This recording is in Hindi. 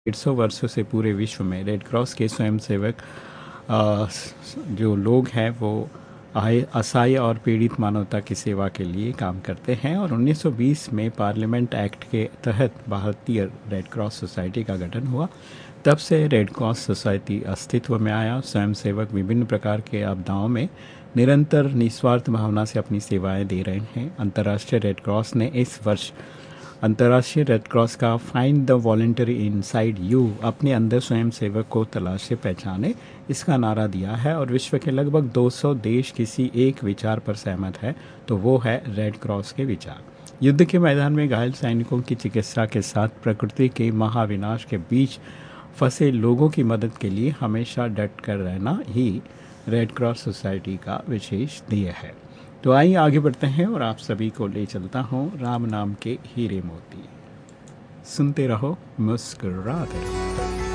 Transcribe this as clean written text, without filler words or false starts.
150 वर्षों से पूरे विश्व में रेड क्रॉस के स्वयंसेवक अ, जो लोग हैं वो असहाय और पीड़ित मानवता की सेवा के लिए काम करते हैं और 1920 में पार्लियामेंट एक्ट के तहत भारतीय रेड क्रॉस सोसाइटी का गठन हुआ। तब से रेड क्रॉस सोसाइटी अस्तित्व में आया। स्वयंसेवक विभिन्न प्रकार के आपदाओं में निरंतर निस्वार्थ भावना से अपनी सेवाएं दे रहे हैं। अंतर्राष्ट्रीय रेड क्रॉस ने इस वर्ष अंतर्राष्ट्रीय रेड क्रॉस का find the voluntary inside you, अपने अंदर स्वयं सेवक को तलाश से पहचाने, इसका नारा दिया है और विश्व के लगभग 200 देश किसी एक विचार पर सहमत है, तो वो है रेड क्रॉस के विचार। युद्ध के मैदान में घायल सैनिकों की चिकित्सा के साथ प्रकृति के महाविनाश के बीच फंसे लोगों की मदद के लिए हमेशा डट कर रहना ही रेड क्रॉस सोसाइटी का विशेष ध्येय है। तो आइए आगे बढ़ते हैं और आप सभी को ले चलता हूँ राम नाम के हीरे मोती। सुनते रहो, मुस्कुराते रहो।